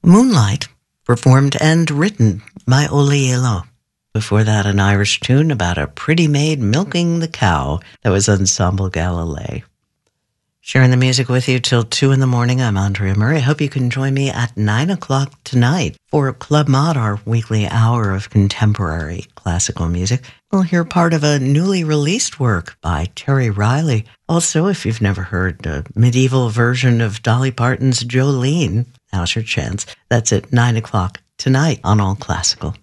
Moonlight, performed and written by Oli Elo. Before that, an Irish tune about a pretty maid milking the cow. That was Ensemble Galilei. Sharing the music with you till 2 in the morning. I'm Andrea Murray. I hope you can join me at 9 o'clock tonight for Club Mod, our weekly hour of contemporary classical music. We'll hear part of a newly released work by Terry Riley. Also, if you've never heard a medieval version of Dolly Parton's Jolene, now's your chance. That's at 9 o'clock tonight on All Classical.